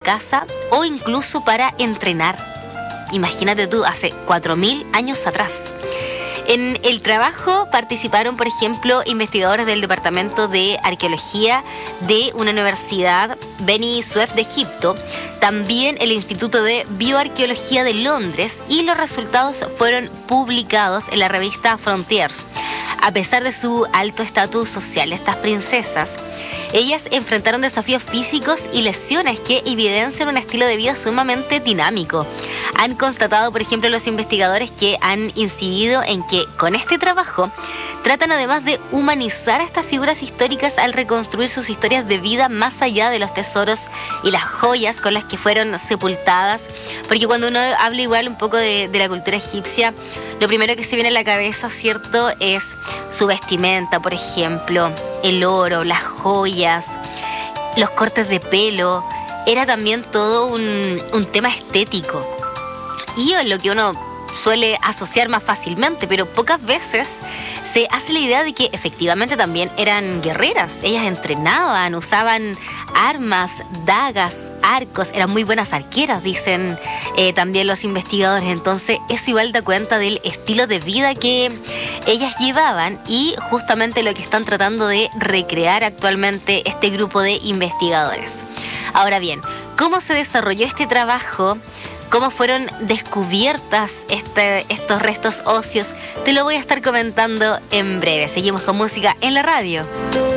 caza o incluso para entrenar. Imagínate tú, hace 4.000 años atrás. En el trabajo participaron, por ejemplo, investigadores del Departamento de Arqueología de una universidad, Beni Suef de Egipto, también el Instituto de Bioarqueología de Londres, y los resultados fueron publicados en la revista Frontiers. A pesar de su alto estatus social, estas princesas, ellas enfrentaron desafíos físicos y lesiones que evidencian un estilo de vida sumamente dinámico. Han constatado, por ejemplo, los investigadores que han incidido en que con este trabajo tratan además de humanizar a estas figuras históricas al reconstruir sus historias de vida más allá de los tesoros y las joyas con las que fueron sepultadas. Porque cuando uno habla igual un poco de la cultura egipcia, lo primero que se viene a la cabeza, ¿cierto?, es su vestimenta, por ejemplo, el oro, las joyas, los cortes de pelo. Era también todo un tema estético. Y es lo que uno suele asociar más fácilmente, pero pocas veces se hace la idea de que efectivamente también eran guerreras. Ellas entrenaban, usaban armas, dagas, arcos, eran muy buenas arqueras, dicen también los investigadores. Entonces eso igual da cuenta del estilo de vida que ellas llevaban y justamente lo que están tratando de recrear actualmente este grupo de investigadores. Ahora bien, ¿cómo se desarrolló este trabajo? ¿Cómo fueron descubiertas estos restos óseos? Te lo voy a estar comentando en breve. Seguimos con música en la radio.